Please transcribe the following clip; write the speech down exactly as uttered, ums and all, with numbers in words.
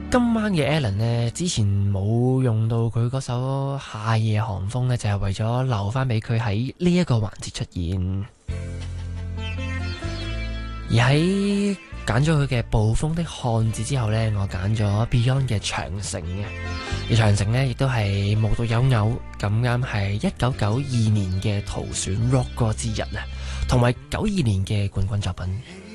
今晚嘅 Alan 呢，之前冇用到佢嗰首夏夜寒風呢，就係為咗留翻俾佢喺呢一個環節出現。而喺揀咗佢嘅暴風的漢子之後呢，我揀咗 Beyond 嘅長城嘅。而長城呢，亦都係無獨有偶咁啱係一九九二年嘅淘選 Rock 歌之日啊，同埋九二年嘅冠軍作品。